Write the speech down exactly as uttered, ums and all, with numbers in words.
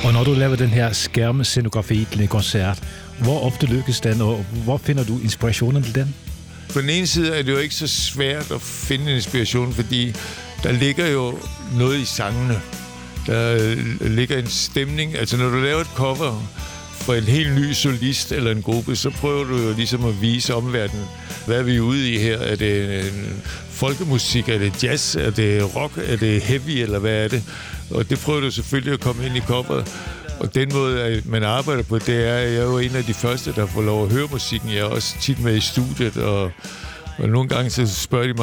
Og når du laver den her skærmescenografi til en koncert, hvor ofte lykkes den, og hvor finder du inspirationen til den? På den ene side er det jo ikke så svært at finde inspiration, fordi der ligger jo noget i sangene. Der ligger en stemning. Altså når du laver et cover for en helt ny solist eller en gruppe, så prøver du jo ligesom at vise omverdenen, hvad er vi ude i her? Er det en folkemusik? Er det jazz? Er det rock? Er det heavy? Eller hvad er det? Og det prøver du selvfølgelig at komme ind i coveret. Og den måde, man arbejder på, det er, at jeg er jo en af de første, der får lov at høre musikken. Jeg er også tit med i studiet, og, og nogle gange så spørger de mig,